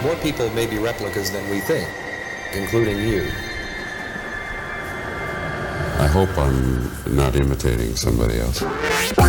more people may be replicas than we think, including you. I hope I'm not imitating somebody else.